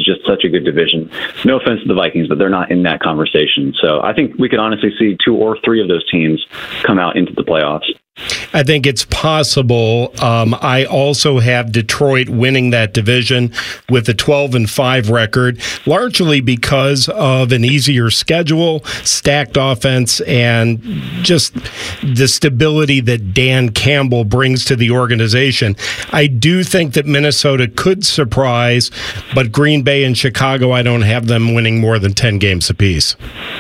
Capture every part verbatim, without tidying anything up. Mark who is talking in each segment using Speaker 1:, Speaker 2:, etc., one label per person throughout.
Speaker 1: just such a good division. No offense to the Vikings, but they're not in that conversation. So I think we could honestly see two or three of those teams come out into the playoffs.
Speaker 2: I think it's possible. Um, I also have Detroit winning that division with a twelve and five record, largely because of an easier schedule, stacked offense, and just the stability that Dan Campbell brings to the organization. I do think that Minnesota could surprise, but Green Bay and Chicago, I don't have them winning more than ten games apiece.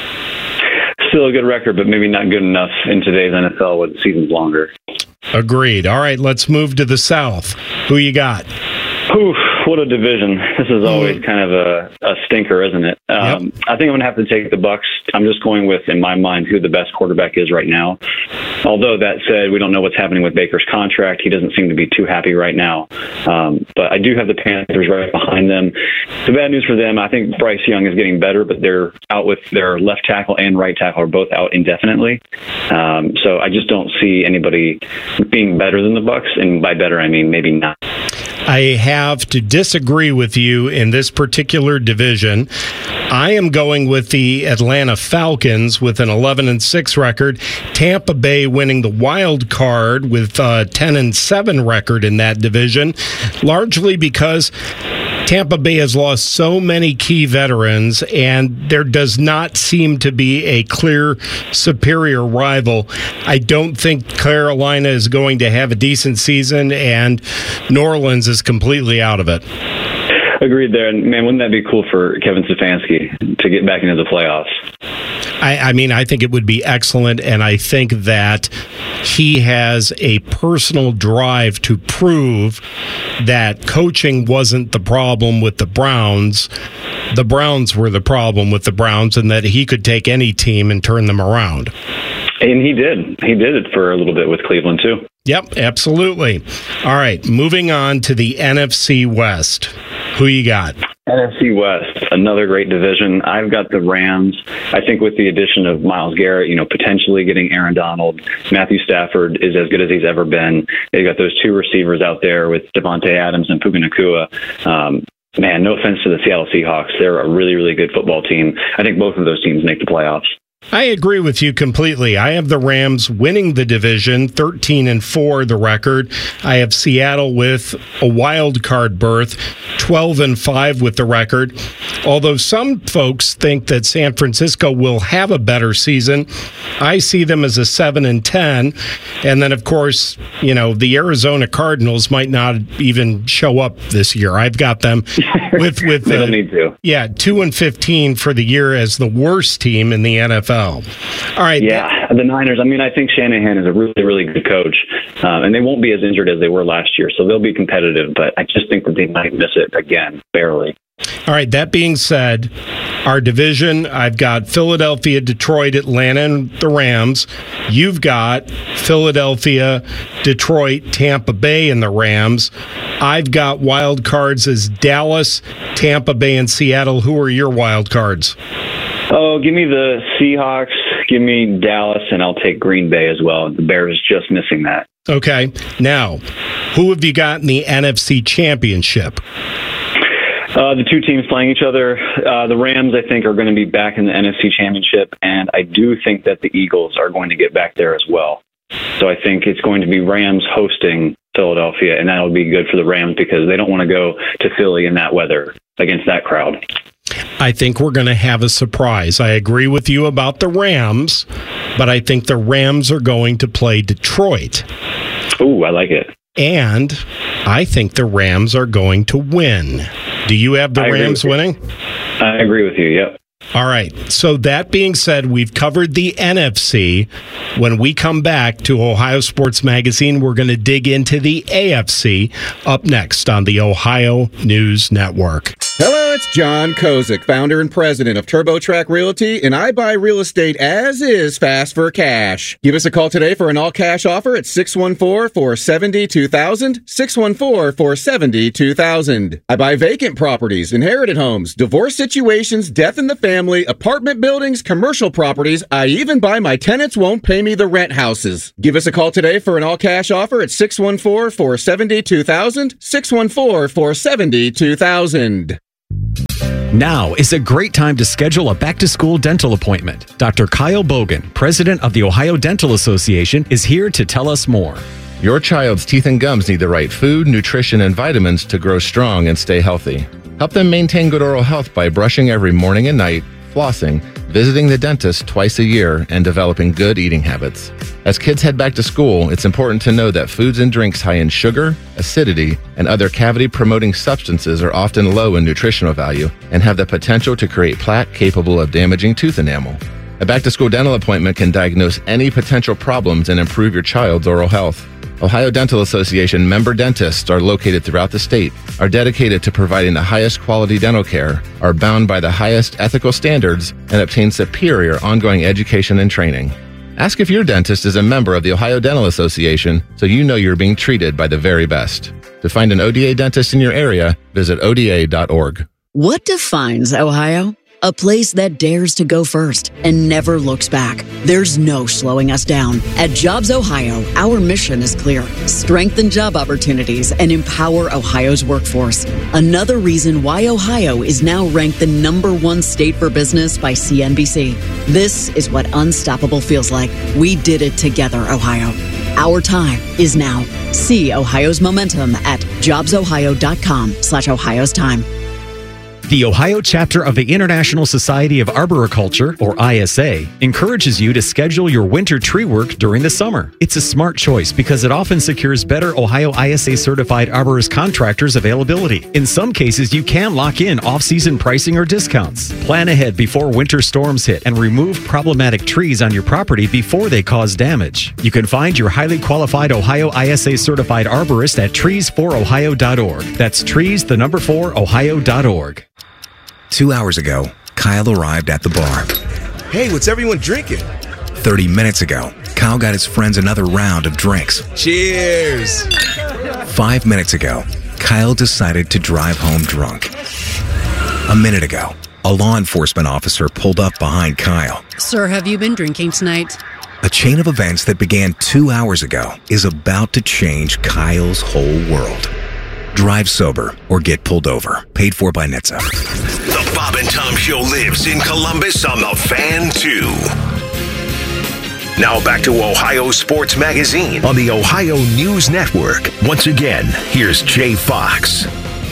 Speaker 1: Still a good record, but maybe not good enough in today's N F L where the season's longer.
Speaker 2: Agreed. All right, let's move to the South. Who you got?
Speaker 1: Oof, what a division. This is always kind of a, a stinker, isn't it? Um, yep. I think I'm going to have to take the Bucs. I'm just going with, in my mind, who the best quarterback is right now. Although that said, we don't know what's happening with Baker's contract. He doesn't seem to be too happy right now. Um, but I do have the Panthers right behind them. The bad news for them, I think Bryce Young is getting better, but they're out with their left tackle and right tackle are both out indefinitely. Um, so I just don't see anybody being better than the Bucs, and by better I mean maybe not.
Speaker 2: I have to disagree with you in this particular division. I am going with the Atlanta Falcons with an eleven and six record. Tampa Bay winning the wild card with a ten and seven record in that division, largely because Tampa Bay has lost so many key veterans, and there does not seem to be a clear superior rival. I don't think Carolina is going to have a decent season, and New Orleans is completely out of it.
Speaker 1: Agreed there. And, man, wouldn't that be cool for Kevin Stefanski to get back into the playoffs?
Speaker 2: I, I mean, I think it would be excellent, and I think that he has a personal drive to prove that coaching wasn't the problem with the Browns. The Browns were the problem with the Browns, and that he could take any team and turn them around.
Speaker 1: And he did. He did it for a little bit with Cleveland, too.
Speaker 2: Yep, absolutely. All right, moving on to the N F C West. Who you got?
Speaker 1: N F C West, another great division. I've got the Rams. I think with the addition of Myles Garrett, you know, potentially getting Aaron Donald, Matthew Stafford is as good as he's ever been. They've got those two receivers out there with Devontae Adams and Puka Nacua. Um, man, no offense to the Seattle Seahawks. They're a really, really good football team. I think both of those teams make the playoffs.
Speaker 2: I agree with you completely. I have the Rams winning the division, thirteen and four the record. I have Seattle with a wild card berth, twelve and five with the record. Although some folks think that San Francisco will have a better season, I see them as a seven and ten. And then, of course, you know, the Arizona Cardinals might not even show up this year. I've got them with with
Speaker 1: they don't uh, need to.
Speaker 2: Yeah, two and fifteen for the year as the worst team in the N F L. All right.
Speaker 1: Yeah, the Niners. I mean, I think Shanahan is a really, really good coach, um, and they won't be as injured as they were last year, so they'll be competitive. But I just think that they might miss it again, barely.
Speaker 2: All right. That being said, our division, I've got Philadelphia, Detroit, Atlanta, and the Rams. You've got Philadelphia, Detroit, Tampa Bay, and the Rams. I've got wild cards as Dallas, Tampa Bay, and Seattle. Who are your wild cards?
Speaker 1: Oh, give me the Seahawks, give me Dallas, and I'll take Green Bay as well. The Bears just missing that.
Speaker 2: Okay. Now, who have you got in the N F C Championship?
Speaker 1: Uh, the two teams playing each other. Uh, the Rams, I think, are going to be back in the N F C Championship, and I do think that the Eagles are going to get back there as well. So I think it's going to be Rams hosting Philadelphia, and that'll be good for the Rams because they don't want to go to Philly in that weather against that crowd.
Speaker 2: I think we're going to have a surprise. I agree with you about the Rams, but I think the Rams are going to play Detroit.
Speaker 1: Ooh, I like it.
Speaker 2: And I think the Rams are going to win. Do you have the
Speaker 1: I
Speaker 2: Rams winning?
Speaker 1: I agree with you, yep.
Speaker 2: All right. So that being said, we've covered the N F C. When we come back to Ohio Sports Magazine, we're going to dig into the A F C up next on the Ohio News Network.
Speaker 3: Hello, it's John Kozik, founder and president of TurboTrack Realty, and I buy real estate as is fast for cash. Give us a call today for an all-cash offer at six one four, four seven zero, two thousand, six one four, four seven zero, two thousand. I buy vacant properties, inherited homes, divorce situations, death in the family, apartment buildings, commercial properties. I even buy my tenants won't pay me the rent houses. Give us a call today for an all-cash offer at six one four, four seven zero, two thousand, six one four, four seven zero, two thousand.
Speaker 4: Now is a great time to schedule a back-to-school dental appointment. Doctor Kyle Bogan, president of the Ohio Dental Association, is here to tell us more.
Speaker 5: Your child's teeth and gums need the right food, nutrition, and vitamins to grow strong and stay healthy. Help them maintain good oral health by brushing every morning and night, flossing, visiting the dentist twice a year, and developing good eating habits. As kids head back to school, it's important to know that foods and drinks high in sugar, acidity, and other cavity-promoting substances are often low in nutritional value and have the potential to create plaque capable of damaging tooth enamel. A back-to-school dental appointment can diagnose any potential problems and improve your child's oral health. Ohio Dental Association member dentists are located throughout the state, are dedicated to providing the highest quality dental care, are bound by the highest ethical standards, and obtain superior ongoing education and training. Ask if your dentist is a member of the Ohio Dental Association so you know you're being treated by the very best. To find an O D A dentist in your area, visit O D A dot org.
Speaker 6: What defines Ohio? A place that dares to go first and never looks back. There's no slowing us down. At Jobs Ohio, our mission is clear. Strengthen job opportunities and empower Ohio's workforce. Another reason why Ohio is now ranked the number one state for business by C N B C. This is what unstoppable feels like. We did it together, Ohio. Our time is now. See Ohio's momentum at jobsohio.com slash Ohio's time.
Speaker 4: The Ohio chapter of the International Society of Arboriculture, or I S A, encourages you to schedule your winter tree work during the summer. It's a smart choice because it often secures better Ohio I S A-certified arborist contractors' availability. In some cases, you can lock in off-season pricing or discounts. Plan ahead before winter storms hit and remove problematic trees on your property before they cause damage. You can find your highly qualified Ohio I S A-certified arborist at trees for ohio dot org. That's trees, the number four, ohio dot org.
Speaker 7: Two hours ago, Kyle arrived at the bar.
Speaker 8: Hey, what's everyone drinking?
Speaker 7: Thirty minutes ago, Kyle got his friends another round of drinks.
Speaker 8: Cheers!
Speaker 7: Five minutes ago, Kyle decided to drive home drunk. A minute ago, a law enforcement officer pulled up behind Kyle.
Speaker 9: Sir, have you been drinking tonight?
Speaker 7: A chain of events that began two hours ago is about to change Kyle's whole world. Drive sober or get pulled over. Paid for by N H T S A.
Speaker 10: The Bob and Tom Show lives in Columbus on the Fan two. Now back to Ohio Sports Magazine on the Ohio News Network. Once again, here's Jay Fox.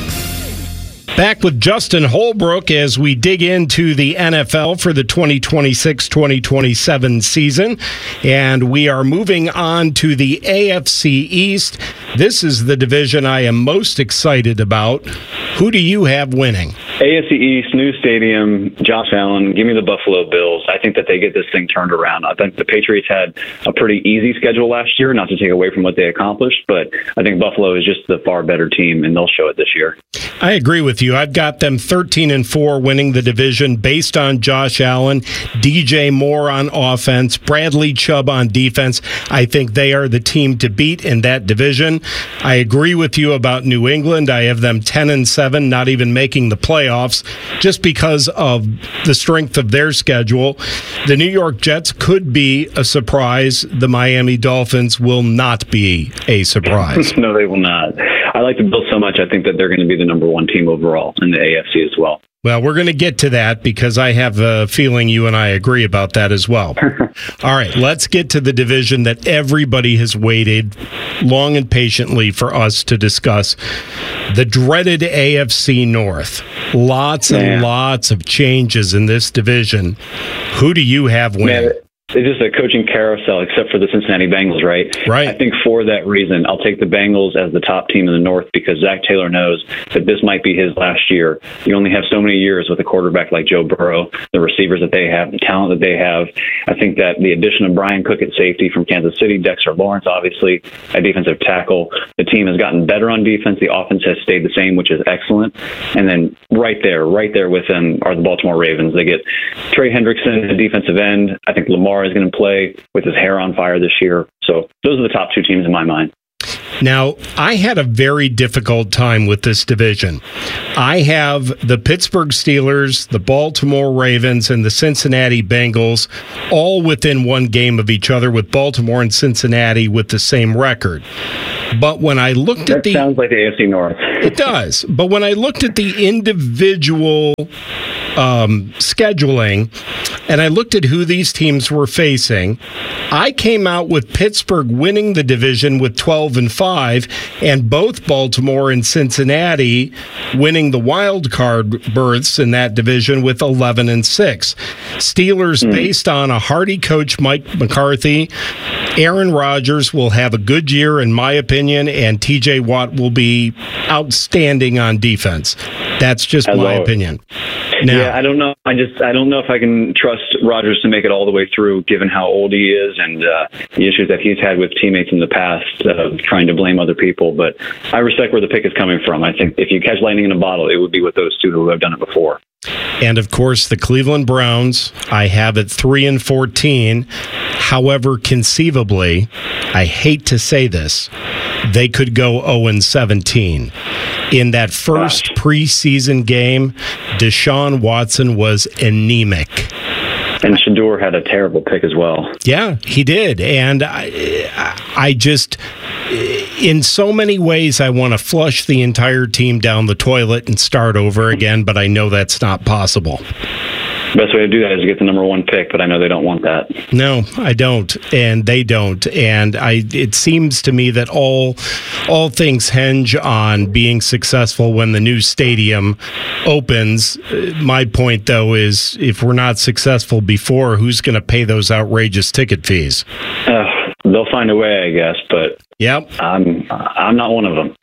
Speaker 2: Back with Justin Holbrook as we dig into the N F L for the twenty twenty-six twenty twenty-seven season. And we are moving on to the A F C East. This is the division I am most excited about. Who do you have winning?
Speaker 1: A F C East, new stadium, Josh Allen, give me the Buffalo Bills. I think that they get this thing turned around. I think the Patriots had a pretty easy schedule last year, not to take away from what they accomplished, but I think Buffalo is just the far better team, and they'll show it this year.
Speaker 2: I agree with you. I've got them thirteen and four winning the division based on Josh Allen, D J Moore on offense, Bradley Chubb on defense. I think they are the team to beat in that division. I agree with you about New England. I have them ten and seven, not even making the playoffs, just because of the strength of their schedule. The New York Jets could be a surprise. The Miami Dolphins will not be a surprise.
Speaker 1: No, they will not. I like the Bills so much, I think that they're going to be the number one team overall in the A F C as well.
Speaker 2: Well, we're going to get to that because I have a feeling you and I agree about that as well. All right, let's get to the division that everybody has waited long and patiently for us to discuss. The dreaded A F C North. Lots and Man. lots of changes in this division. Who do you have winning? Man.
Speaker 1: It's just a coaching carousel, except for the Cincinnati Bengals, right?
Speaker 2: Right.
Speaker 1: I think for that reason, I'll take the Bengals as the top team in the North because Zach Taylor knows that this might be his last year. You only have so many years with a quarterback like Joe Burrow, the receivers that they have, the talent that they have. I think that the addition of Brian Cook at safety from Kansas City, Dexter Lawrence, obviously, at defensive tackle, the team has gotten better on defense. The offense has stayed the same, which is excellent. And then right there, right there with them are the Baltimore Ravens. They get Trey Hendrickson at defensive end. I think Lamar is going to play with his hair on fire this year. So those are the top two teams in my mind.
Speaker 2: Now, I had a very difficult time with this division. I have the Pittsburgh Steelers, the Baltimore Ravens, and the Cincinnati Bengals all within one game of each other, with Baltimore and Cincinnati with the same record. But when I looked
Speaker 1: that
Speaker 2: at the...
Speaker 1: sounds like the A F C North.
Speaker 2: It does. But when I looked at the individual um, scheduling, and I looked at who these teams were facing, I came out with Pittsburgh winning the division with twelve and five, and both Baltimore and Cincinnati winning the wild card berths in that division with eleven and six. Steelers, mm. based on a hardy coach, Mike McCarthy, Aaron Rodgers will have a good year, in my opinion, and T J Watt will be outstanding on defense. That's just
Speaker 1: As
Speaker 2: my
Speaker 1: always.
Speaker 2: opinion. Now,
Speaker 1: yeah, I don't know. I just I don't know if I can trust Rodgers to make it all the way through, given how old he is and uh, the issues that he's had with teammates in the past, uh, trying to blame other people. But I respect where the pick is coming from. I think if you catch lightning in a bottle, it would be with those two who have done it before.
Speaker 2: And of course, the Cleveland Browns, I have at three and fourteen. However, conceivably, I hate to say this, they could go zero and seventeen. In that first Gosh. preseason game, Deshaun Watson was anemic.
Speaker 1: And Shador had a terrible pick as well.
Speaker 2: Yeah, he did. And I, I just, in so many ways, I want to flush the entire team down the toilet and start over again, but I know that's not possible.
Speaker 1: Best way to do that is to get the number one pick, but I know they don't want that.
Speaker 2: No, I don't, and they don't. And I, it seems to me that all, all things hinge on being successful when the new stadium opens. My point, though, is if we're not successful before, who's going to pay those outrageous ticket fees?
Speaker 1: Uh, they'll find a way, I guess, but
Speaker 2: yep,
Speaker 1: I'm I'm not one of them.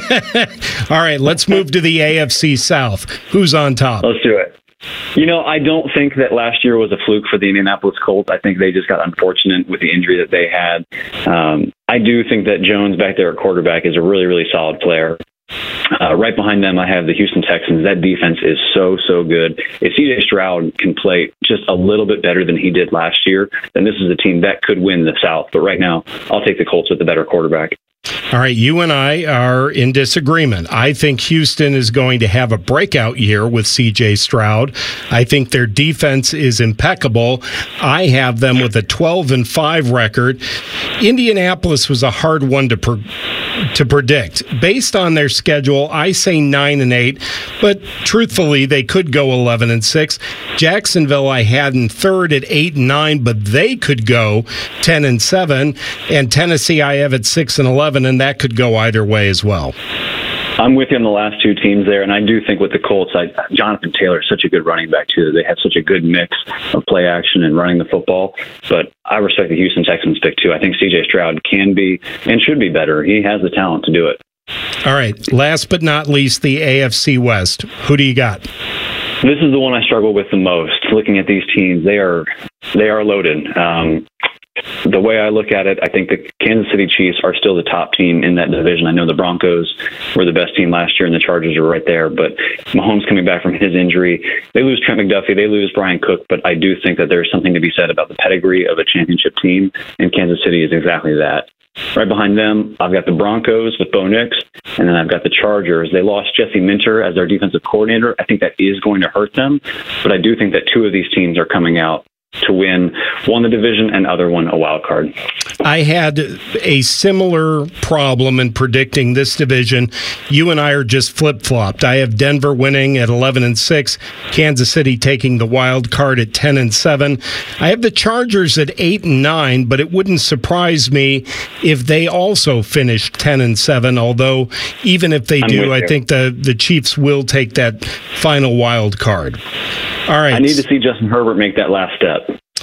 Speaker 2: All right, let's move to the A F C South. Who's on top?
Speaker 1: Let's do it. You know, I don't think that last year was a fluke for the Indianapolis Colts. I think they just got unfortunate with the injury that they had. Um, I do think that Jones back there at quarterback is a really, really solid player. Uh, right behind them, I have the Houston Texans. That defense is so, so good. If C J Stroud can play just a little bit better than he did last year, then this is a team that could win the South. But right now, I'll take the Colts with the better quarterback.
Speaker 2: All right, you and I are in disagreement. I think Houston is going to have a breakout year with C J Stroud. I think their defense is impeccable. I have them with a twelve and five record. Indianapolis was a hard one to pre- to predict. Based on their schedule, I say nine and eight, but truthfully, they could go eleven and six. Jacksonville I had in third at eight and nine, but they could go ten and seven. And Tennessee I have at six and eleven, and that could go either way as well.
Speaker 1: I'm with you on the last two teams there, and I do think with the Colts, I, Jonathan Taylor is such a good running back, too. They have such a good mix of play action and running the football, but I respect the Houston Texans pick, too. I think C J Stroud can be and should be better. He has the talent to do it.
Speaker 2: All right, last but not least, the A F C West. Who do you got?
Speaker 1: This is the one I struggle with the most. Looking at these teams, they are they are loaded. Um, The way I look at it, I think the Kansas City Chiefs are still the top team in that division. I know the Broncos were the best team last year, and the Chargers are right there. But Mahomes coming back from his injury, they lose Trent McDuffie, they lose Brian Cook. But I do think that there's something to be said about the pedigree of a championship team, and Kansas City is exactly that. Right behind them, I've got the Broncos with Bo Nix, and then I've got the Chargers. They lost Jesse Minter as their defensive coordinator. I think that is going to hurt them, but I do think that two of these teams are coming out to win one the division and other one a wild card.
Speaker 2: I had a similar problem in predicting this division. You and I are just flip-flopped. I have Denver winning at eleven and six, Kansas City taking the wild card at ten and seven. I have the Chargers at eight and nine, but it wouldn't surprise me if they also finished ten and seven, although even if they
Speaker 1: I'm
Speaker 2: do, I think the, the Chiefs will take that final wild card. All right.
Speaker 1: I need to see Justin Herbert make that last step.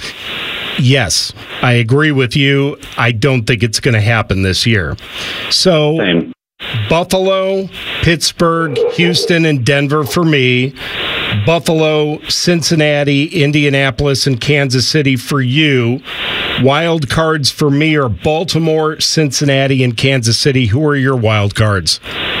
Speaker 2: Yes, I agree with you. I don't think it's going to happen this year. So,
Speaker 1: Same.
Speaker 2: Buffalo, Pittsburgh, Houston, and Denver for me. Buffalo, Cincinnati, Indianapolis, and Kansas City for you. Wild cards for me are Baltimore, Cincinnati, and Kansas City. Who are your wild cards?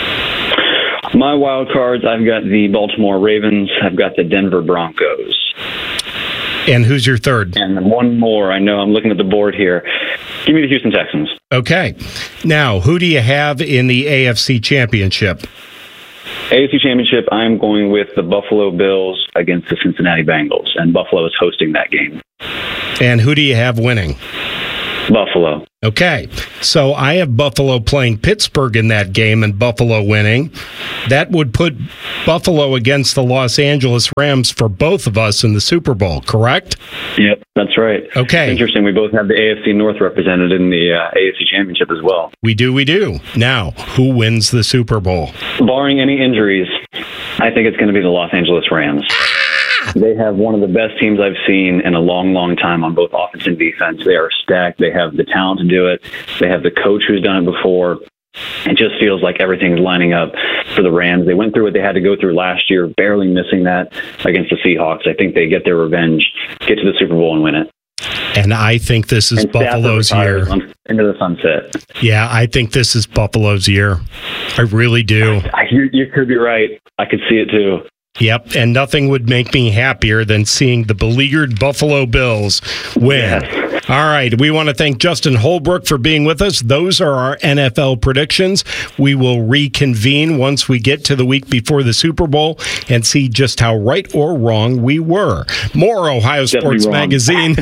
Speaker 1: My wild cards, I've got the Baltimore Ravens. I've got the Denver Broncos.
Speaker 2: And who's your third?
Speaker 1: And one more. I know I'm looking at the board here. Give me the Houston Texans.
Speaker 2: Okay. Now, who do you have in the A F C Championship?
Speaker 1: A F C Championship, I'm going with the Buffalo Bills against the Cincinnati Bengals, and Buffalo is hosting that game.
Speaker 2: And who do you have winning?
Speaker 1: Buffalo.
Speaker 2: Okay, so I have Buffalo playing Pittsburgh in that game and Buffalo winning. That would put Buffalo against the Los Angeles Rams for both of us in the Super Bowl, correct?
Speaker 1: Yep, that's right.
Speaker 2: Okay.
Speaker 1: Interesting. We both have the A F C North represented in the uh, A F C Championship as well.
Speaker 2: We do, we do. Now, who wins the Super Bowl?
Speaker 1: Barring any injuries, I think it's going to be the Los Angeles Rams. They have one of the best teams I've seen in a long, long time on both offense and defense. They are stacked. They have the talent to do it. They have the coach who's done it before. It just feels like everything's lining up for the Rams. They went through what they had to go through last year, barely missing that against the Seahawks. I think they get their revenge, get to the Super Bowl and win it.
Speaker 2: And I think this is
Speaker 1: and
Speaker 2: Buffalo's year.
Speaker 1: Into the sunset.
Speaker 2: Yeah, I think this is Buffalo's year. I really do.
Speaker 1: I, you, you could be right. I could see it too.
Speaker 2: Yep, and nothing would make me happier than seeing the beleaguered Buffalo Bills win. Yes. All right, we want to thank Justin Holbrook for being with us. Those are our N F L predictions. We will reconvene once we get to the week before the Super Bowl and see just how right or wrong we were. More Ohio Sports Magazine.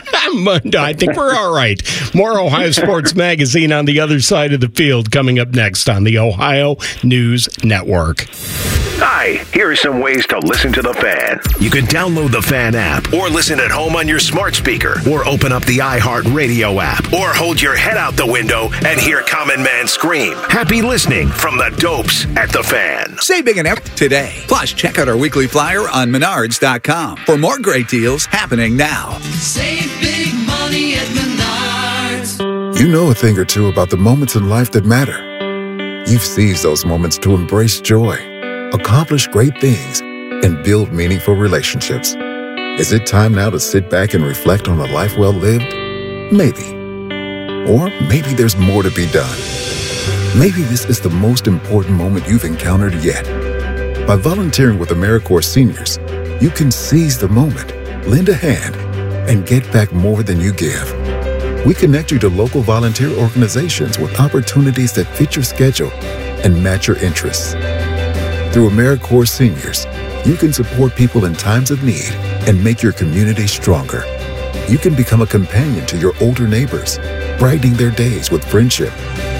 Speaker 2: I think we're all right. More Ohio Sports Magazine on the other side of the field coming up next on the Ohio News Network.
Speaker 10: Hi, here are some ways to listen to The Fan. You can download the Fan app or listen at home on your smart speaker or open up the iHeartRadio app or hold your head out the window and hear Common Man scream. Happy listening from the Dopes at The Fan.
Speaker 11: Save big and epic today. Plus, check out our weekly flyer on menards dot com for more great deals happening now.
Speaker 12: Save big money at Menards.
Speaker 13: You know a thing or two about the moments in life that matter. You've seized those moments to embrace joy, accomplish great things, and build meaningful relationships. Is it time now to sit back and reflect on a life well lived? Maybe. Or maybe there's more to be done. Maybe this is the most important moment you've encountered yet. By volunteering with AmeriCorps Seniors, you can seize the moment, lend a hand, and get back more than you give. We connect you to local volunteer organizations with opportunities that fit your schedule and match your interests. Through AmeriCorps Seniors, you can support people in times of need and make your community stronger. You can become a companion to your older neighbors, brightening their days with friendship.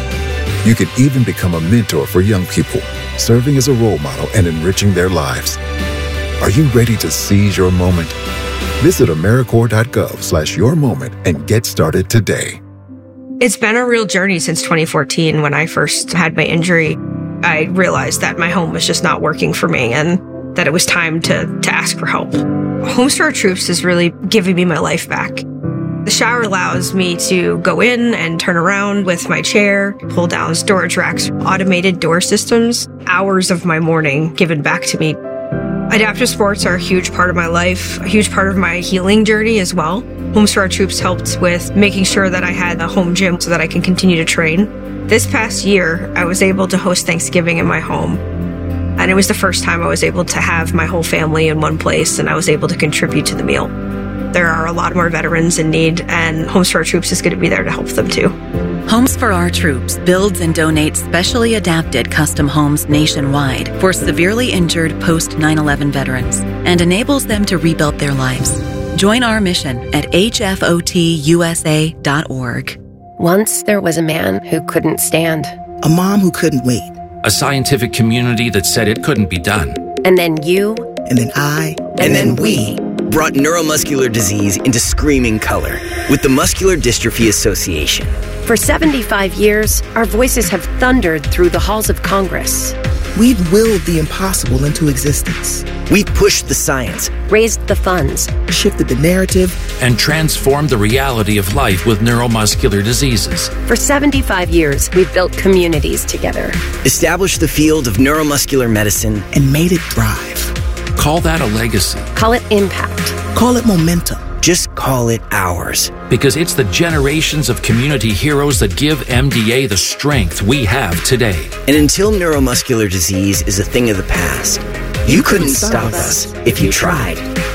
Speaker 13: You can even become a mentor for young people, serving as a role model and enriching their lives. Are you ready to seize your moment? Visit AmeriCorps.gov slash your moment and get started today.
Speaker 14: It's been a real journey since twenty fourteen when I first had my injury. I realized that my home was just not working for me and that it was time to, to ask for help. Homes for Our Troops is really giving me my life back. The shower allows me to go in and turn around with my chair, pull down storage racks, automated door systems, hours of my morning given back to me. Adaptive sports are a huge part of my life, a huge part of my healing journey as well. Homes for Our Troops helped with making sure that I had a home gym so that I can continue to train. This past year, I was able to host Thanksgiving in my home. And it was the first time I was able to have my whole family in one place, and I was able to contribute to the meal. There are a lot more veterans in need, and Homes for Our Troops is going to be there to help them too.
Speaker 15: Homes for Our Troops builds and donates specially adapted custom homes nationwide for severely injured post nine eleven veterans and enables them to rebuild their lives. Join our mission at H F O T U S A dot org.
Speaker 16: Once there was a man who couldn't stand.
Speaker 17: A mom who couldn't wait.
Speaker 18: A scientific community that said it couldn't be done.
Speaker 16: And then you.
Speaker 17: And then I.
Speaker 19: And, and then, then we. Brought neuromuscular disease into screaming color with the Muscular Dystrophy Association.
Speaker 16: For seventy-five years, our voices have thundered through the halls of Congress.
Speaker 17: We've willed the impossible into existence.
Speaker 19: We've pushed the science,
Speaker 16: raised the funds,
Speaker 17: shifted the narrative,
Speaker 18: and transformed the reality of life with neuromuscular diseases.
Speaker 16: For seventy-five years, we've built communities together,
Speaker 19: established the field of neuromuscular medicine,
Speaker 17: and made it thrive.
Speaker 18: Call that a legacy.
Speaker 16: Call it impact.
Speaker 17: Call it momentum.
Speaker 19: Just call it ours.
Speaker 18: Because it's the generations of community heroes that give M D A the strength we have today.
Speaker 19: And until neuromuscular disease is a thing of the past, you, you couldn't, couldn't stop, stop us if you tried.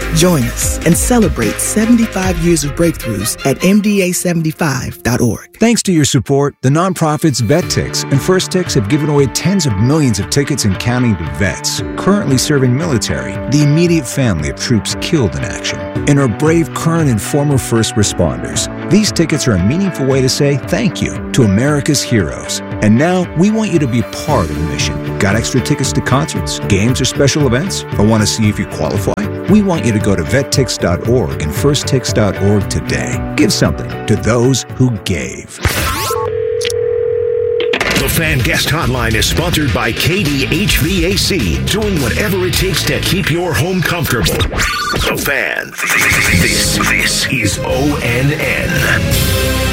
Speaker 17: Join us and celebrate seventy-five years of breakthroughs at M D A seventy-five dot org.
Speaker 20: Thanks to your support, the nonprofits VetTix and First Tix have given away tens of millions of tickets and counting to vets currently serving military, the immediate family of troops killed in action, and our brave current and former first responders. These tickets are a meaningful way to say thank you to America's heroes. And now we want you to be part of the mission. Got extra tickets to concerts, games, or special events? Or want to see if you qualify? We want you to go to vet tix dot org and first tix dot org today. Give something to those who gave.
Speaker 10: The Fan Guest Hotline is sponsored by K D H V A C, doing whatever it takes to keep your home comfortable. The Fan. This, this is O N N.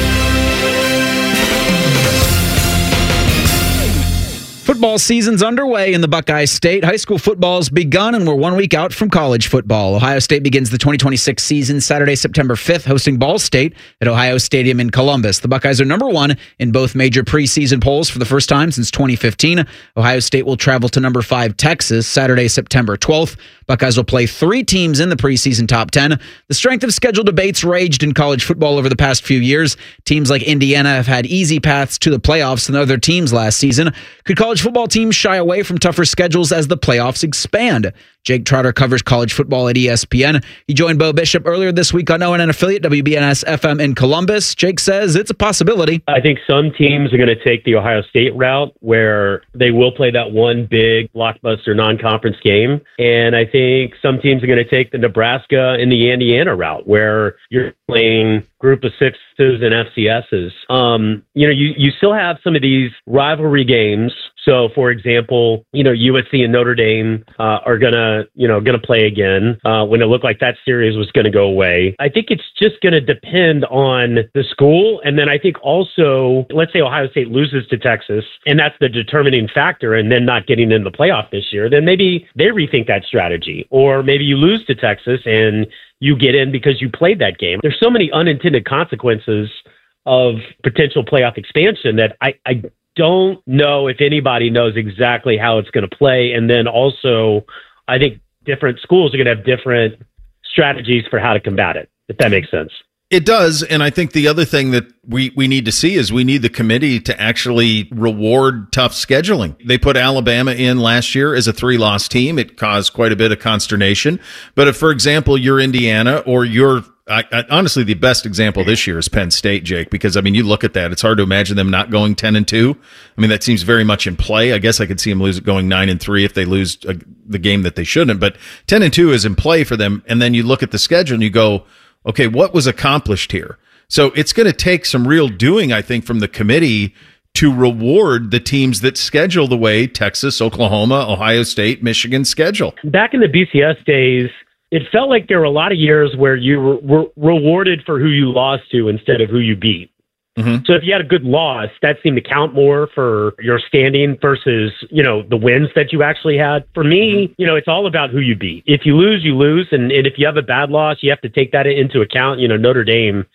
Speaker 21: Football season's underway in the Buckeye State. High school football's begun, and we're one week out from college football. Ohio State begins the twenty twenty-six season Saturday, September fifth, hosting Ball State at Ohio Stadium in Columbus. The Buckeyes are number one in both major preseason polls for the first time since twenty fifteen. Ohio State will travel to number five Texas Saturday, September twelfth. Buckeyes will play three teams in the preseason top ten. The strength of schedule debates raged in college football over the past few years. Teams like Indiana have had easy paths to the playoffs than other teams last season. Could college football teams shy away from tougher schedules as the playoffs expand? Jake Trotter covers college football at E S P N. He joined Bo Bishop earlier this week on O N N affiliate W B N S F M in Columbus. Jake says it's a possibility.
Speaker 22: I think some teams are going to take the Ohio State route where they will play that one big blockbuster non-conference game. And I think some teams are going to take the Nebraska and the Indiana route where you're playing group of sixes and F C S's. Um, you know, you, you still have some of these rivalry games. So, for example, you know, U S C and Notre Dame uh, are gonna, you know, gonna play again uh, when it looked like that series was going to go away. I think it's just going to depend on the school, and then I think also, let's say Ohio State loses to Texas, and that's the determining factor, and then not getting in the playoff this year. Then maybe they rethink that strategy, or maybe you lose to Texas and you get in because you played that game. There's so many unintended consequences of potential playoff expansion that I. I don't know if anybody knows exactly how it's going to play. And then also, I think different schools are going to have different strategies for how to combat it, if that makes sense.
Speaker 23: It does. And I think the other thing that we, we need to see is we need the committee to actually reward tough scheduling. They put Alabama in last year as a three-loss team. It caused quite a bit of consternation. But if, for example, you're Indiana or you're I, I, honestly, the best example this year is Penn State, Jake, because, I mean, you look at that. It's hard to imagine them not going ten and two. I mean, that seems very much in play. I guess I could see them lose, going nine and three if they lose a, the game that they shouldn't. But ten and two is in play for them. And then you look at the schedule and you go, okay, what was accomplished here? So it's going to take some real doing, I think, from the committee to reward the teams that schedule the way Texas, Oklahoma, Ohio State, Michigan schedule.
Speaker 22: Back in the B C S days, it felt like there were a lot of years where you were, were rewarded for who you lost to instead of who you beat. Mm-hmm. So if you had a good loss, that seemed to count more for your standing versus, you know, the wins that you actually had. For me, you know, it's all about who you beat. If you lose, you lose. And, and if you have a bad loss, you have to take that into account. You know, Notre Dame,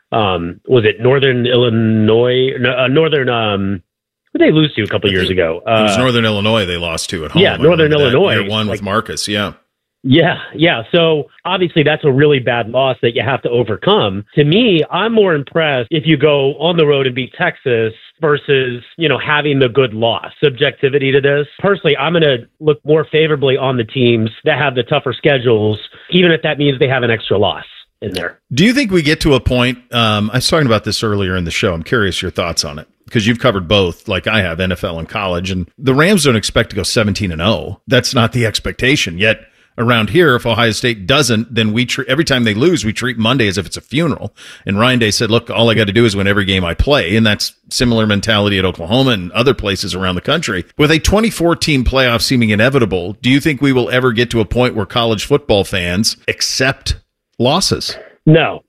Speaker 22: um, was it Northern Illinois, uh, Northern, um, who did they lose to a couple of years ago? Uh,
Speaker 23: it was Northern Illinois they lost to at home.
Speaker 22: Yeah, Northern Illinois.
Speaker 23: Year one
Speaker 22: like,
Speaker 23: with Marcus, yeah.
Speaker 22: Yeah, yeah. So obviously that's a really bad loss that you have to overcome. To me, I'm more impressed if you go on the road and beat Texas versus, you know, having the good loss. Subjectivity to this. Personally, I'm going to look more favorably on the teams that have the tougher schedules, even if that means they have an extra loss in there.
Speaker 23: Do you think we get to a point, um, I was talking about this earlier in the show, I'm curious your thoughts on it, because you've covered both, like I have, N F L and college, and the Rams don't expect to go seventeen and oh. That's not the expectation. Yet around here, if Ohio State doesn't, then we treat, every time they lose, we treat Monday as if it's a funeral. And Ryan Day said, look, all I got to do is win every game I play. And that's similar mentality at Oklahoma and other places around the country. With a twenty-four team playoff seeming inevitable, do you think we will ever get to a point where college football fans accept losses?
Speaker 22: No.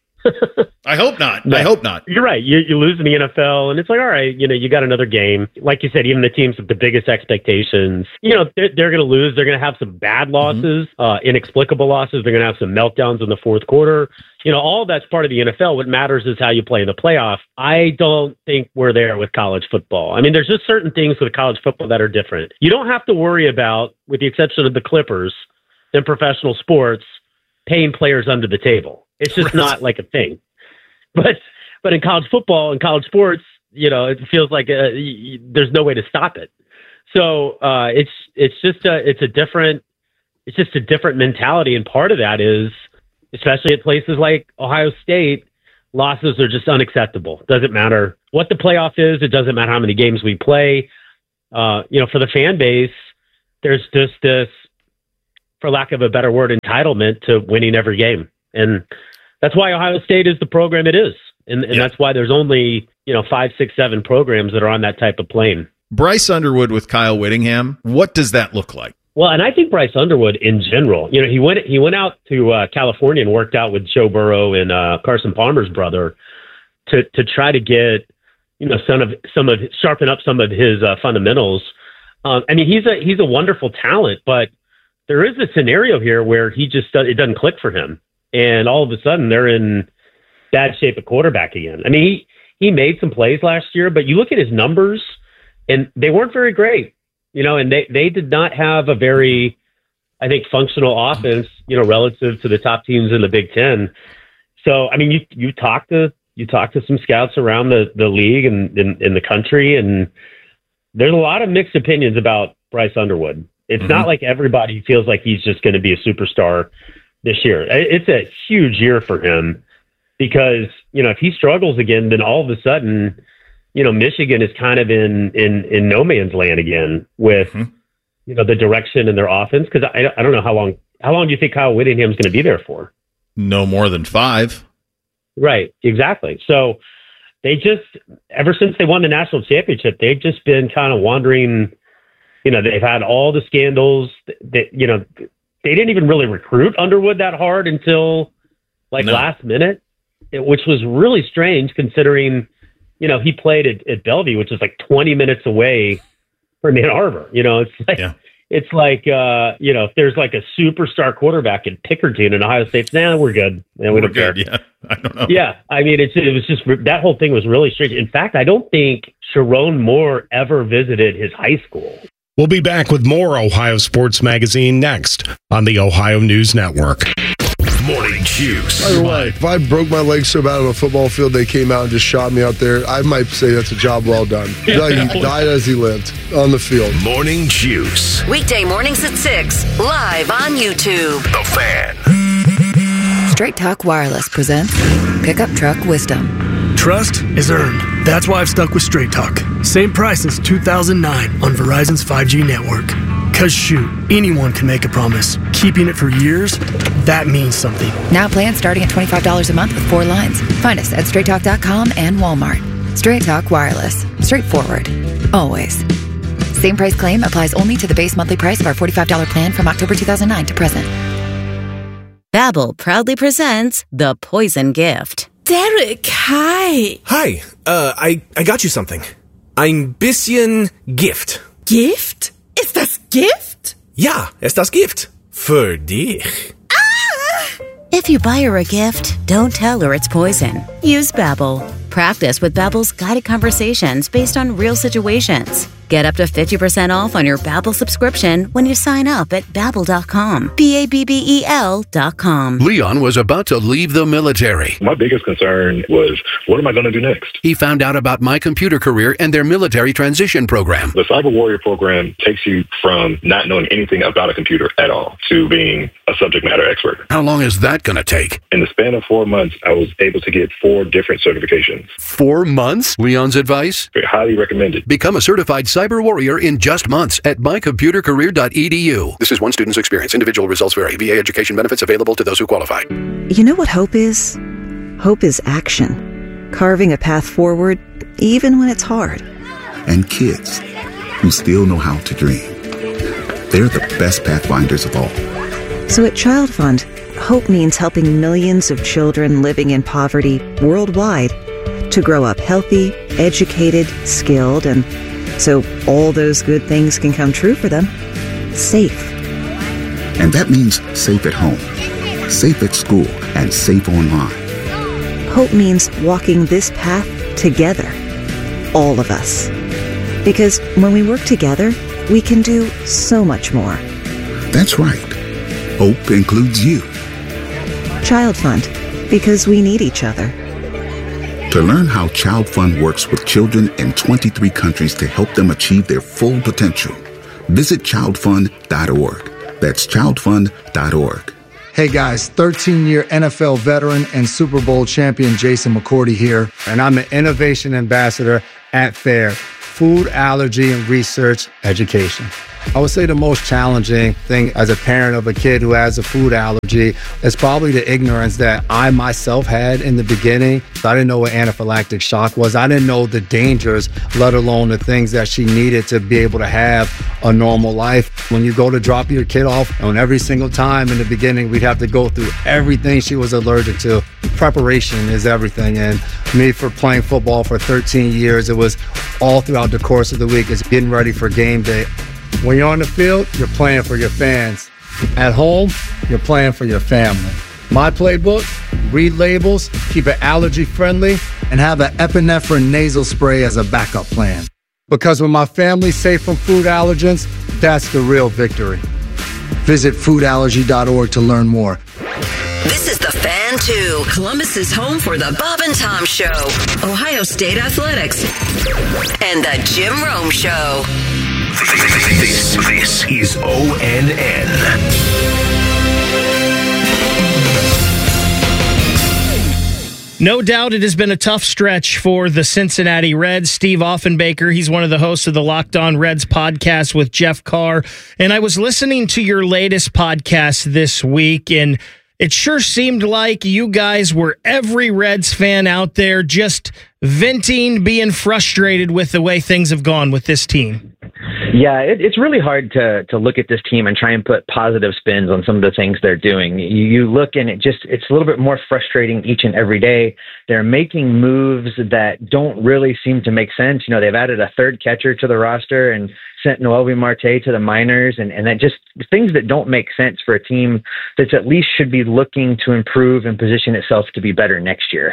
Speaker 23: I hope not.
Speaker 22: No.
Speaker 23: I hope not.
Speaker 22: You're right. You, you lose in the N F L, and it's like, all right, you know, you got another game. Like you said, even the teams with the biggest expectations, you know, they're, they're going to lose. They're going to have some bad losses, mm-hmm. uh, inexplicable losses. They're going to have some meltdowns in the fourth quarter. You know, all of that's part of the N F L. What matters is how you play in the playoff. I don't think we're there with college football. I mean, there's just certain things with college football that are different. You don't have to worry about, with the exception of the Clippers in professional sports, paying players under the table. It's just right. not like a thing. But but in college football and college sports, you know, it feels like a, there's no way to stop it. So uh, it's it's just a it's a different it's just a different mentality, and part of that is, especially at places like Ohio State, losses are just unacceptable. Doesn't matter what the playoff is. It doesn't matter how many games we play. Uh, you know, for the fan base, there's just this, for lack of a better word, entitlement to winning every game. And that's why Ohio State is the program it is. And, and yeah. that's why there's only, you know, five, six, seven programs that are on that type of plane.
Speaker 23: Bryce Underwood with Kyle Whittingham. What does that look like?
Speaker 22: Well, and I think Bryce Underwood in general, you know, he went he went out to uh, California and worked out with Joe Burrow and uh, Carson Palmer's brother to to try to get, you know, some of some of sharpen up some of his uh, fundamentals. Um, I mean, he's a he's a wonderful talent, but there is a scenario here where he just it doesn't click for him, and all of a sudden they're in bad shape at quarterback again. I mean, he he made some plays last year, but you look at his numbers, and they weren't very great. You know, and they, they did not have a very, I think, functional offense, you know, relative to the top teams in the Big Ten. So, I mean, you you talk to you talk to some scouts around the, the league and in, in the country, and there's a lot of mixed opinions about Bryce Underwood. It's mm-hmm. not like everybody feels like he's just going to be a superstar this year. It's a huge year for him because, you know, if he struggles again, then all of a sudden, you know, Michigan is kind of in, in, in no man's land again with, mm-hmm. you know, the direction in their offense. Cause I, I don't know how long, how long do you think Kyle Whittingham's going to be there for?
Speaker 23: No more than five.
Speaker 22: Right. Exactly. So they just, ever since they won the national championship, they've just been kind of wandering, you know, they've had all the scandals that, you know, they didn't even really recruit Underwood that hard until like no. last minute, which was really strange considering, you know, he played at, at Bellevue, which is like twenty minutes away from Ann Arbor. You know, it's like, yeah. it's like, uh, you know, if there's like a superstar quarterback in Pickerton in Ohio State, nah, we're good. Man, we
Speaker 23: we're
Speaker 22: don't
Speaker 23: good.
Speaker 22: care.
Speaker 23: Yeah. I don't know.
Speaker 22: Yeah. I mean, it's, it was just, that whole thing was really strange. In fact, I don't think Sharon Moore ever visited his high school.
Speaker 2: We'll be back with more Ohio Sports Magazine next on the Ohio News Network.
Speaker 3: Morning Juice.
Speaker 5: By the way, if I broke my leg so bad on a football field, they came out and just shot me out there, I might say that's a job well done. He died as he lived on the field.
Speaker 3: Morning Juice.
Speaker 6: Weekday mornings at six, live on YouTube.
Speaker 3: The Fan.
Speaker 15: Straight Talk Wireless presents Pickup Truck Wisdom.
Speaker 24: Trust is earned. That's why I've stuck with Straight Talk. Same price since two thousand nine on Verizon's five G network. Because shoot, anyone can make a promise. Keeping it for years, that means something.
Speaker 15: Now plans starting at twenty-five dollars a month with four lines. Find us at straight talk dot com and Walmart. Straight Talk Wireless. Straightforward. Always. Same price claim applies only to the base monthly price of our forty-five dollars plan from October two thousand nine to present. Babbel proudly presents The Poison Gift.
Speaker 25: Derek, hi.
Speaker 8: Hi. Uh, I, I got you something. Ein bisschen Gift.
Speaker 25: Gift? Ist das Gift?
Speaker 8: Ja, ist das Gift. Für dich.
Speaker 25: Ah!
Speaker 15: If you buy her a gift, don't tell her it's poison. Use Babbel. Practice with Babbel's guided conversations based on real situations. Get up to fifty percent off on your Babbel subscription when you sign up at babbel dot com. B A B B E L dot com.
Speaker 10: Leon was about to leave the military.
Speaker 26: My biggest concern was, what am I going to do next?
Speaker 10: He found out about My Computer Career and their military transition program.
Speaker 26: The Cyber Warrior program takes you from not knowing anything about a computer at all to being a subject matter expert.
Speaker 10: How long is that going to take?
Speaker 26: In the span of four months, I was able to get four different certifications.
Speaker 10: Four months? Leon's advice?
Speaker 26: Highly recommended.
Speaker 10: Become a certified Cyber Warrior in just months at my computer career dot e d u. This is one student's experience. Individual results vary. V A education benefits available to those who qualify.
Speaker 27: You know what hope is? Hope is action. Carving a path forward, even when it's hard.
Speaker 28: And kids who still know how to dream. They're the best pathfinders of all.
Speaker 27: So at Child Fund, hope means helping millions of children living in poverty worldwide to grow up healthy, educated, skilled, and so all those good things can come true for them. Safe.
Speaker 28: And that means safe at home, safe at school, and safe online.
Speaker 27: Hope means walking this path together. All of us. Because when we work together, we can do so much more.
Speaker 28: That's right. Hope includes you.
Speaker 27: Child Fund, because we need each other.
Speaker 28: To learn how Child Fund works with children in twenty-three countries to help them achieve their full potential, visit child fund dot org. That's child fund dot org.
Speaker 1: Hey guys, thirteen-year N F L veteran and Super Bowl champion Jason McCourty here, and I'm an innovation ambassador at FAIR, Food Allergy and Research Education. I would say the most challenging thing as a parent of a kid who has a food allergy is probably the ignorance that I myself had in the beginning. I didn't know what anaphylactic shock was. I didn't know the dangers, let alone the things that she needed to be able to have a normal life. When you go to drop your kid off, and every single time in the beginning, we'd have to go through everything she was allergic to. Preparation is everything. And me, for playing football for thirteen years, it was all throughout the course of the week. It's getting ready for game day. When you're on the field, you're playing for your fans. At home, you're playing for your family. My playbook, read labels, keep it allergy friendly, and have an epinephrine nasal spray as a backup plan. Because when my family's safe from food allergens, that's the real victory. Visit food allergy dot org to learn more.
Speaker 6: This is The Fan two, Columbus's home for the Bob and Tom Show, Ohio State Athletics, and the Jim Rome Show.
Speaker 10: This, this is O N N.
Speaker 4: No doubt it has been a tough stretch for the Cincinnati Reds. Steve Offenbaker, he's one of the hosts of the Locked On Reds podcast with Jeff Carr. And I was listening to your latest podcast this week, and it sure seemed like you guys were every Reds fan out there just venting, being frustrated with the way things have gone with this team.
Speaker 7: Yeah, it, it's really hard to to look at this team and try and put positive spins on some of the things they're doing. You, you look and it just it's a little bit more frustrating each and every day. They're making moves that don't really seem to make sense. You know, they've added a third catcher to the roster and sent Noelvi Marte to the minors, and, and that just things that don't make sense for a team that's at least should be looking to improve and position itself to be better next year.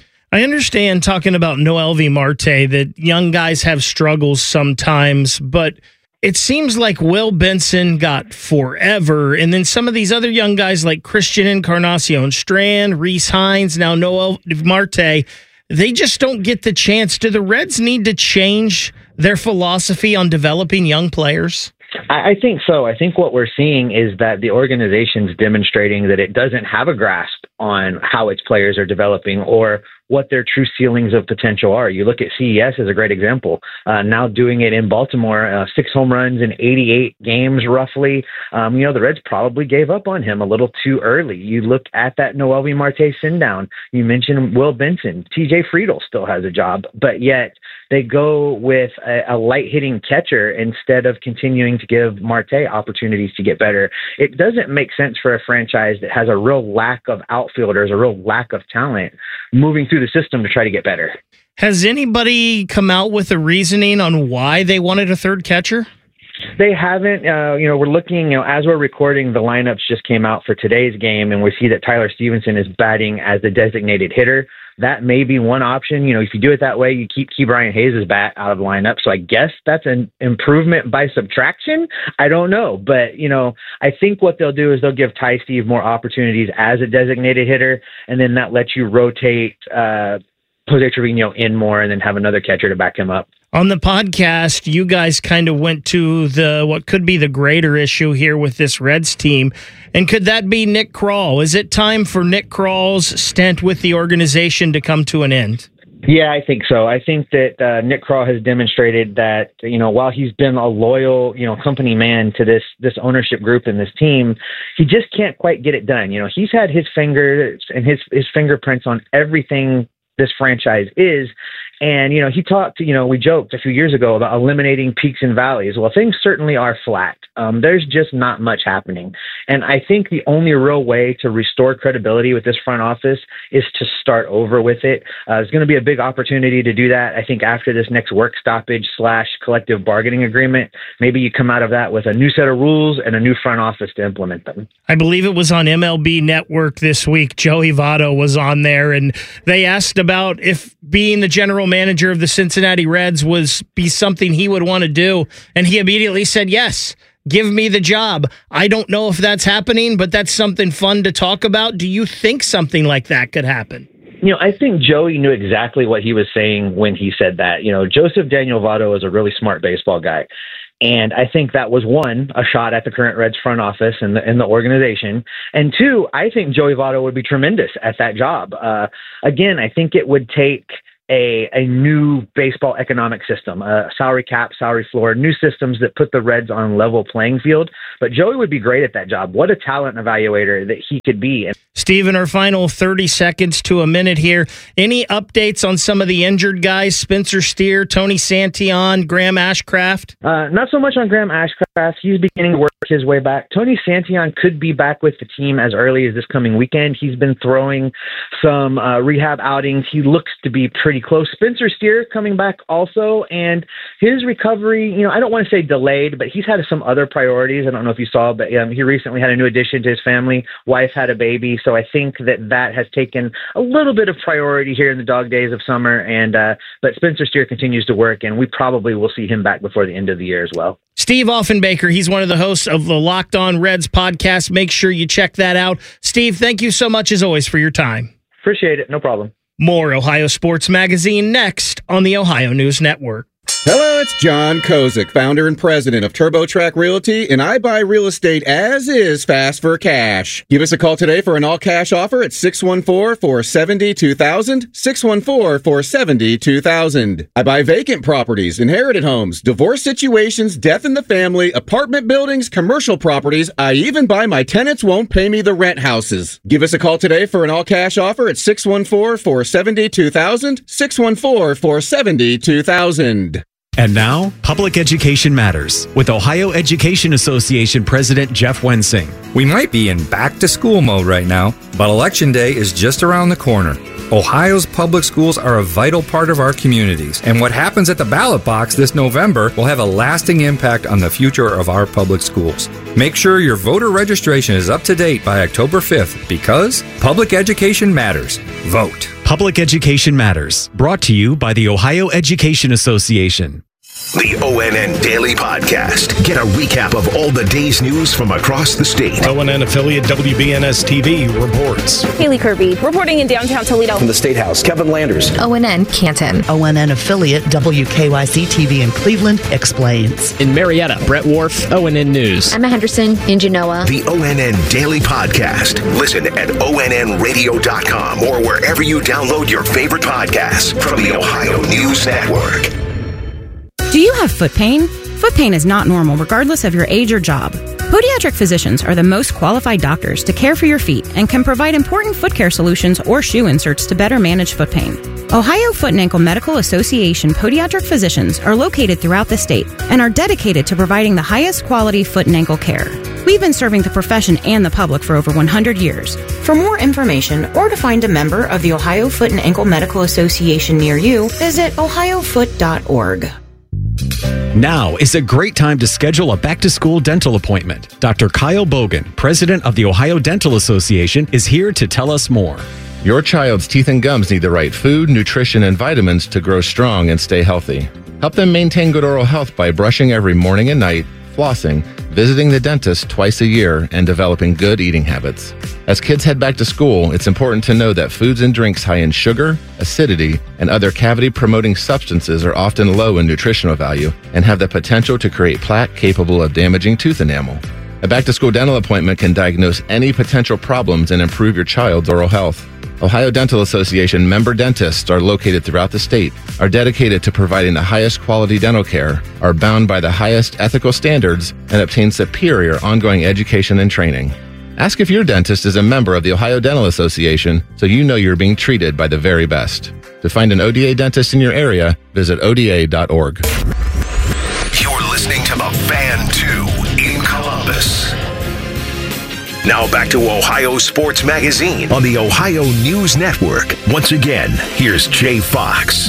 Speaker 4: I understand, talking about Noelvi Marte, that young guys have struggles sometimes, but it seems like Will Benson got forever, and then some of these other young guys like Christian Encarnacion Strand, Reese Hines, now Noelvi Marte, they just don't get the chance. Do the Reds need to change their philosophy on developing young players?
Speaker 7: I think so. I think what we're seeing is that the organization's demonstrating that it doesn't have a grasp on how its players are developing or what their true ceilings of potential are. You look at C E S as a great example. Uh, now doing it in Baltimore, uh, six home runs in eighty-eight games roughly. Um, you know, the Reds probably gave up on him a little too early. You look at that Noelvi Marte send-down. You mentioned Will Benson. T J Friedel still has a job, but yet they go with a, a light-hitting catcher instead of continuing to give Marte opportunities to get better. It doesn't make sense for a franchise that has a real lack of outfielders, a real lack of talent, moving through the system to try to get better.
Speaker 4: Has anybody come out with a reasoning on why they wanted a third catcher?
Speaker 7: They haven't. Uh, you know, we're looking, you know, as we're recording, the lineups just came out for today's game, and we see that Tyler Stevenson is batting as the designated hitter. That may be one option. You know, if you do it that way, you keep Key Brian Hayes' bat out of the lineup. So I guess that's an improvement by subtraction. I don't know. But, you know, I think what they'll do is they'll give Ty Steve more opportunities as a designated hitter, and then that lets you rotate uh, Jose Trevino in more and then have another catcher to back him up.
Speaker 4: On the podcast, you guys kind of went to the what could be the greater issue here with this Reds team. And could that be Nick Krall? Is it time for Nick Krall's stint with the organization to come to an end?
Speaker 7: Yeah, I think so. I think that uh, Nick Krall has demonstrated that, you know, while he's been a loyal, you know, company man to this this ownership group and this team, he just can't quite get it done. You know, he's had his fingers and his his fingerprints on everything this franchise is. And, you know, he talked, you know, we joked a few years ago about eliminating peaks and valleys. Well, things certainly are flat. Um, there's just not much happening. And I think the only real way to restore credibility with this front office is to start over with it. Uh, there's going to be a big opportunity to do that. I think after this next work stoppage slash collective bargaining agreement, maybe you come out of that with a new set of rules and a new front office to implement them.
Speaker 4: I believe it was on M L B Network this week. Joey Votto was on there, and they asked about if being the general manager of the Cincinnati Reds was be something he would want to do, and he immediately said yes. give me the job. I don't know if that's happening, but that's something fun to talk about. Do you think something like that could happen?
Speaker 7: You know, I think Joey knew exactly what he was saying when he said that. You know, Joseph Daniel Votto is a really smart baseball guy. And I think that was, one, a shot at the current Reds front office and the, and the organization. And two, I think Joey Votto would be tremendous at that job. Uh, again, I think it would take a, a new baseball economic system, a salary cap, salary floor, new systems that put the Reds on a level playing field. But Joey would be great at that job. What a talent evaluator that he could be.
Speaker 4: Steve, our final thirty seconds to a minute here. Any updates on some of the injured guys? Spencer Steer, Tony Santillan, Graham Ashcraft?
Speaker 7: Uh, not so much on Graham Ashcraft. He's beginning to work his way back. Tony Santillan could be back with the team as early as this coming weekend. He's been throwing some uh, rehab outings. He looks to be pretty close. Spencer Steer coming back also, and his recovery, you know, I don't want to say delayed, but he's had some other priorities. I don't know if you saw, but um, he recently had a new addition to his family. Wife had a baby, so I think that that has taken a little bit of priority here in the dog days of summer. And uh, but Spencer Steer continues to work, and we probably will see him back before the end of the year as well.
Speaker 4: Steve Offenbaker, he's one of the hosts of the Locked On Reds podcast. Make sure you check that out. Steve, thank you so much as always for your time.
Speaker 7: Appreciate it. No problem.
Speaker 4: More Ohio Sports Magazine next on the Ohio News Network.
Speaker 9: Hello, it's John Kozik, founder and president of TurboTrack Realty, and I buy real estate as is fast for cash. Give us a call today for an all-cash offer at six one four, four seven zero, two thousand, six one four, four seven zero, two thousand. I buy vacant properties, inherited homes, divorce situations, death in the family, apartment buildings, commercial properties. I even buy my tenants won't pay me the rent houses. Give us a call today for an all-cash offer at six one four, four seven zero, two thousand, six one four, four seven zero, two thousand.
Speaker 11: And now, Public Education Matters with Ohio Education Association President Jeff Wensing.
Speaker 12: We might be in back-to-school mode right now, but Election Day is just around the corner. Ohio's public schools are a vital part of our communities, and what happens at the ballot box this November will have a lasting impact on the future of our public schools. Make sure your voter registration is up to date by October fifth, because public education matters. Vote.
Speaker 11: Public Education Matters, brought to you by the Ohio Education Association.
Speaker 10: The O N N Daily Podcast. Get a recap of all the day's news from across the state.
Speaker 2: O N N affiliate W B N S T V reports.
Speaker 13: Haley Kirby reporting in downtown Toledo.
Speaker 14: From the State House, Kevin Landers.
Speaker 16: O N N Canton.
Speaker 18: O N N affiliate W K Y C T V in Cleveland explains.
Speaker 19: In Marietta, Brett Wharf, O N N News.
Speaker 16: Emma Henderson in Genoa.
Speaker 10: The O N N Daily Podcast. Listen at O N N radio dot com or wherever you download your favorite podcasts from the Ohio News Network.
Speaker 29: Do you have foot pain? Foot pain is not normal regardless of your age or job. Podiatric physicians are the most qualified doctors to care for your feet and can provide important foot care solutions or shoe inserts to better manage foot pain. Ohio Foot and Ankle Medical Association podiatric physicians are located throughout the state and are dedicated to providing the highest quality foot and ankle care. We've been serving the profession and the public for over one hundred years. For more information or to find a member of the Ohio Foot and Ankle Medical Association near you, visit ohio foot dot org.
Speaker 11: Now is a great time to schedule a back-to-school dental appointment. Doctor Kyle Bogan, president of the Ohio Dental Association, is here to tell us more.
Speaker 30: Your child's teeth and gums need the right food, nutrition, and vitamins to grow strong and stay healthy. Help them maintain good oral health by brushing every morning and night, flossing, visiting the dentist twice a year, and developing good eating habits. As kids head back to school, it's important to know that foods and drinks high in sugar, acidity, and other cavity-promoting substances are often low in nutritional value and have the potential to create plaque capable of damaging tooth enamel. A back-to-school dental appointment can diagnose any potential problems and improve your child's oral health. Ohio Dental Association member dentists are located throughout the state, are dedicated to providing the highest quality dental care, are bound by the highest ethical standards, and obtain superior ongoing education and training. Ask if your dentist is a member of the Ohio Dental Association so you know you're being treated by the very best. To find an O D A dentist in your area, visit O D A dot org.
Speaker 10: You're listening to The Fan two in Columbus. Now back to Ohio Sports Magazine on the Ohio News Network. Once again, here's Jay Fox.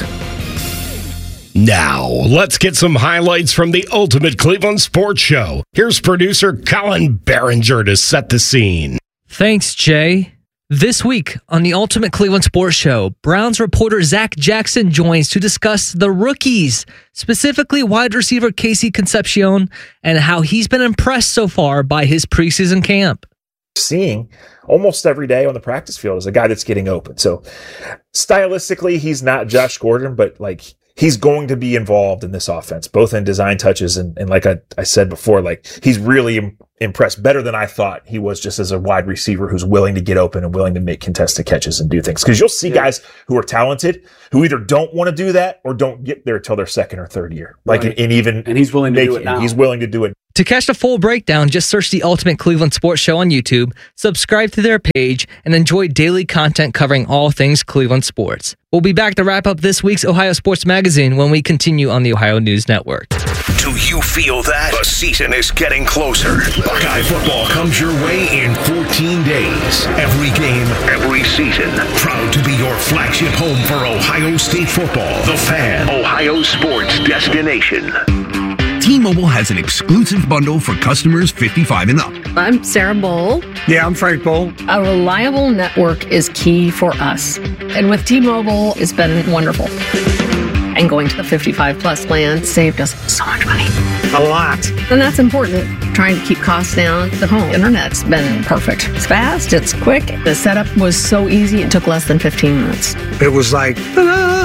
Speaker 2: Now, let's get some highlights from the Ultimate Cleveland Sports Show. Here's producer Colin Berenger to set the scene.
Speaker 31: Thanks, Jay.
Speaker 3: This week on the Ultimate Cleveland Sports Show, Browns reporter Zach Jackson joins to discuss the rookies, specifically wide receiver Casey Concepcion, and how he's been impressed so far by his preseason camp.
Speaker 5: Seeing almost every day on the practice field is a guy that's getting open. So stylistically, he's not Josh Gordon, but like he's going to be involved in this offense, both in design touches and, and like I, I said before, like he's really im- impressed better than I thought he was just as a wide receiver who's willing to get open and willing to make contested catches and do things. Because you'll see yeah. guys who are talented who either don't want to do that or don't get there till their second or third year. Like right. and even
Speaker 8: and he's willing to do it now.
Speaker 5: He's willing to do it.
Speaker 3: To catch the full breakdown, just search the Ultimate Cleveland Sports Show on YouTube, subscribe to their page, and enjoy daily content covering all things Cleveland sports. We'll be back to wrap up this week's Ohio Sports Magazine when we continue on the Ohio News Network.
Speaker 10: Do you feel that? The season is getting closer. Buckeye football comes your way in fourteen days. Every game, every season. Proud to be your flagship home for Ohio State football. The Fan, Ohio sports destination.
Speaker 14: T-Mobile has an exclusive bundle for customers fifty-five and up.
Speaker 17: I'm Sarah Bowl.
Speaker 20: Yeah, I'm Frank Bowl.
Speaker 17: A reliable network is key for us. And with T-Mobile, it's been wonderful. And going to the fifty-five plus plan saved us so much money.
Speaker 20: A lot.
Speaker 17: And that's important. Trying to keep costs down. The home internet's been perfect. It's fast, it's quick. The setup was so easy, it took less than fifteen minutes.
Speaker 20: It was like, ta-da!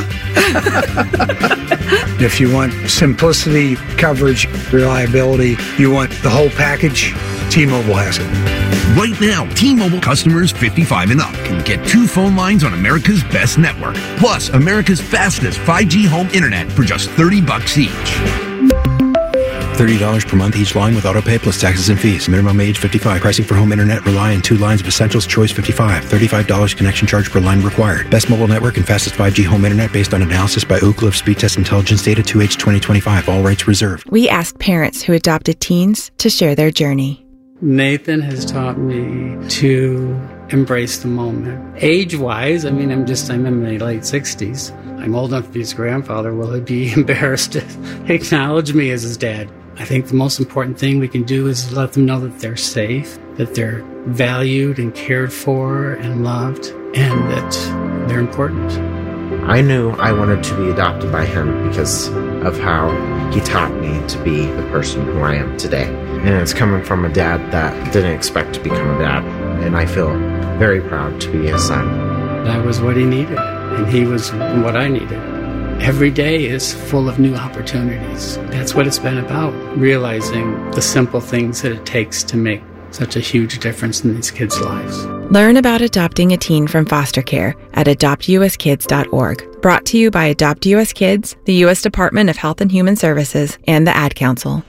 Speaker 20: If you want simplicity, coverage, reliability, you want the whole package, T-Mobile has it.
Speaker 14: Right now, T-Mobile customers fifty-five and up can get two phone lines on America's best network, plus America's fastest five G home internet for just thirty bucks each.
Speaker 21: thirty dollars per month each line with autopay plus taxes and fees. Minimum age fifty-five. Pricing for home internet rely on two lines of Essentials. Choice fifty-five. thirty-five dollars connection charge per line required. Best mobile network and fastest five G home internet based on analysis by Ookla of Speed Test Intelligence Data two H twenty twenty-five. All rights reserved.
Speaker 22: We asked parents who adopted teens to share their journey.
Speaker 23: Nathan has taught me to embrace the moment. Age-wise, I mean, I'm just, I'm in my late sixties. I'm old enough to be his grandfather. Will he be embarrassed to acknowledge me as his dad? I think the most important thing we can do is let them know that they're safe, that they're valued and cared for and loved, and that they're important.
Speaker 24: I knew I wanted to be adopted by him because of how he taught me to be the person who I am today. And it's coming from a dad that didn't expect to become a dad. And I feel very proud to be his son.
Speaker 23: That was what he needed, and he was what I needed. Every day is full of new opportunities. That's what it's been about, realizing the simple things that it takes to make such a huge difference in these kids' lives.
Speaker 22: Learn about adopting a teen from foster care at adopt u s kids dot org. Brought to you by Adopt U S Kids, the U S Department of Health and Human Services, and the Ad Council.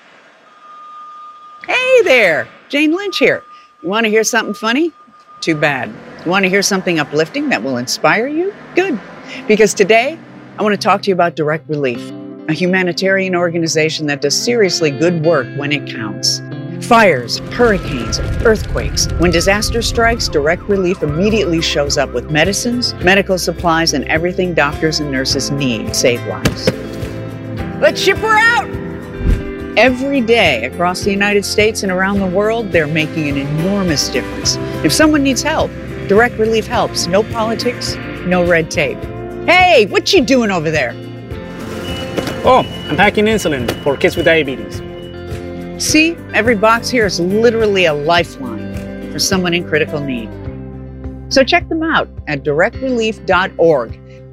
Speaker 31: Hey there, Jane Lynch here. You want to hear something funny? Too bad. You want to hear something uplifting that will inspire you? Good. Because today, I want to talk to you about Direct Relief, a humanitarian organization that does seriously good work when it counts. Fires, hurricanes, earthquakes. When disaster strikes, Direct Relief immediately shows up with medicines, medical supplies, and everything doctors and nurses need to save lives. Let's ship her out! Every day across the United States and around the world, they're making an enormous difference. If someone needs help, Direct Relief helps. No politics, no red tape. Hey, what you doing over there?
Speaker 32: Oh, I'm packing insulin for kids with diabetes.
Speaker 31: See, every box here is literally a lifeline for someone in critical need. So check them out at direct relief dot org.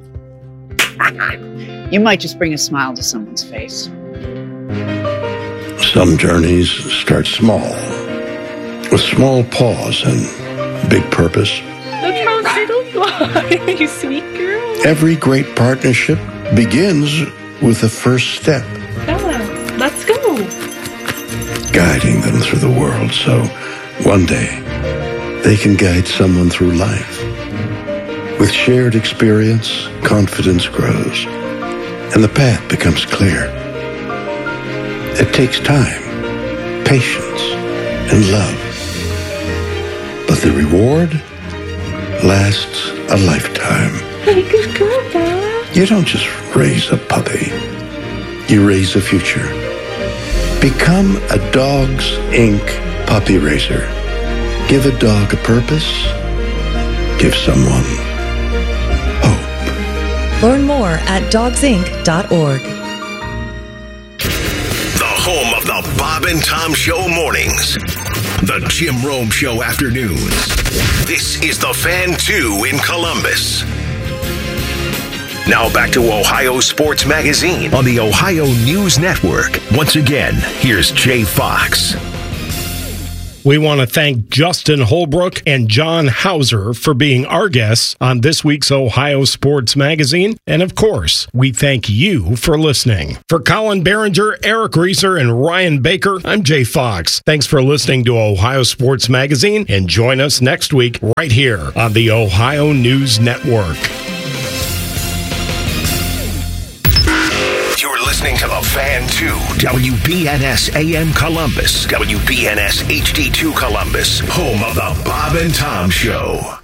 Speaker 31: You might just bring a smile to someone's face.
Speaker 33: Some journeys start small, with small pause and big purpose.
Speaker 25: Look how little fly, you sweet girl.
Speaker 33: Every great partnership begins with the first step.
Speaker 25: Bella, let's go.
Speaker 33: Guiding them through the world so one day they can guide someone through life. With shared experience, confidence grows, and the path becomes clear. It takes time, patience, and love. But the reward lasts a lifetime.
Speaker 25: Hey, good girl, Bella.
Speaker 33: You don't just raise a puppy. You raise a future. Become a Dogs Incorporated puppy raiser. Give a dog a purpose give someone.
Speaker 1: Learn more at dogs inc dot org.
Speaker 10: The home of the Bob and Tom Show mornings. The Jim Rome Show afternoons. This is The Fan two in Columbus. Now back to Ohio Sports Magazine on the Ohio News Network. Once again, here's Jay Fox.
Speaker 2: We want to thank Justin Holbrook and John Hauser for being our guests on this week's Ohio Sports Magazine. And of course, we thank you for listening. For Colin Behringer, Eric Reeser, and Ryan Baker, I'm Jay Fox. Thanks for listening to Ohio Sports Magazine, and join us next week right here on the Ohio News Network.
Speaker 10: Listening to The Fan two, W B N S A M Columbus, W B N S H D two Columbus, home of the Bob and Tom Show.